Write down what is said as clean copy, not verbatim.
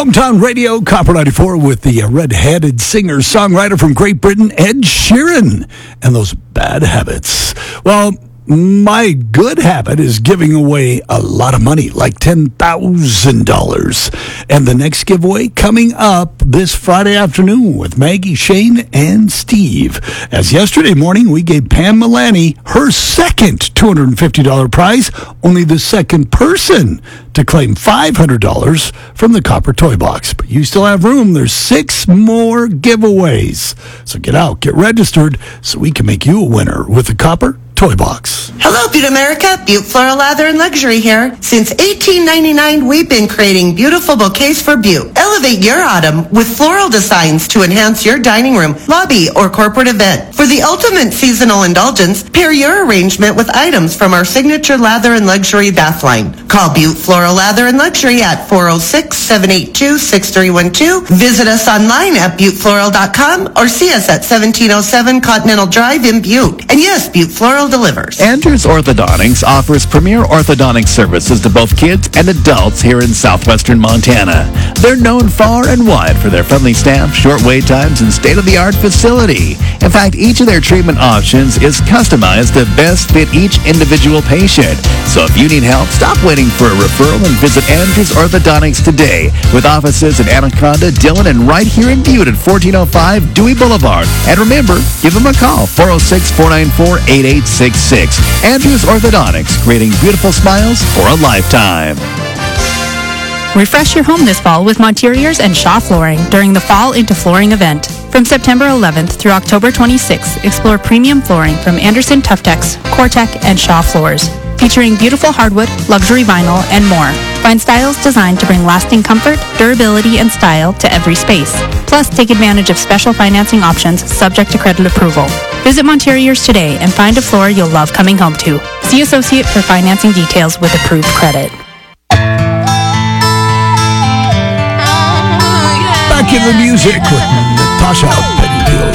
Hometown Radio, Copper 94 with the red-headed singer-songwriter from Great Britain, Ed Sheeran, and those bad habits. Well, my good habit is giving away a lot of money, like $10,000. And the next giveaway coming up this Friday afternoon with Maggie, Shane, and Steve. As yesterday morning, we gave Pam Milani her second $250 prize, only the second person to claim $500 from the Copper Toy Box. But you still have room. There's 6 more giveaways. So get out, get registered, so we can make you a winner with the Copper Toy Box. Hello, Butte America. Butte Floral Leather and Luxury here. Since 1899, we've been creating beautiful bouquets for Butte. Elevate your autumn with floral designs to enhance your dining room, lobby, or corporate event. For the ultimate seasonal indulgence, pair your arrangement with items from our signature lather and luxury bath line. Call Butte Floral Lather and Luxury at 406-782-6312. Visit us online at buttefloral.com or see us at 1707 Continental Drive in Butte. And yes, Butte Floral delivers. Andrews Orthodontics offers premier orthodontic services to both kids and adults here in southwestern Montana. They're known far and wide for their friendly staff, short wait times, and state-of-the-art facility. In fact, each of their treatment options is customized to best fit each individual patient. So if you need help, stop waiting for a referral and visit Andrews Orthodontics today, with offices in Anaconda, Dillon, and right here in Butte at 1405 Dewey Boulevard. And remember, give them a call, 406-494-8866. Andrews Orthodontics, creating beautiful smiles for a lifetime. Refresh your home this fall with Monteriors and Shaw Flooring during the Fall into Flooring event. From September 11th through October 26th, explore premium flooring from Anderson Tuftex, Cortec, and Shaw Floors, featuring beautiful hardwood, luxury vinyl, and more. Find styles designed to bring lasting comfort, durability, and style to every space. Plus, take advantage of special financing options subject to credit approval. Visit Monteriors today and find a floor you'll love coming home to. See associate for financing details with approved credit. Back in the music with Natasha Bedingfield.